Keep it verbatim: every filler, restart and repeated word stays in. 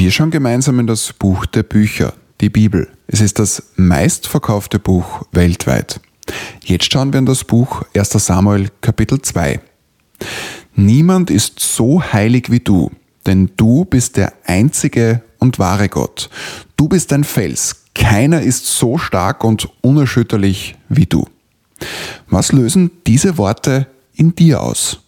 Wir schauen gemeinsam in das Buch der Bücher, die Bibel. Es ist das meistverkaufte Buch weltweit. Jetzt schauen wir in das Buch erster Samuel Kapitel zwei. Niemand ist so heilig wie du, denn du bist der einzige und wahre Gott. Du bist ein Fels. Keiner ist so stark und unerschütterlich wie du. Was lösen diese Worte in dir aus?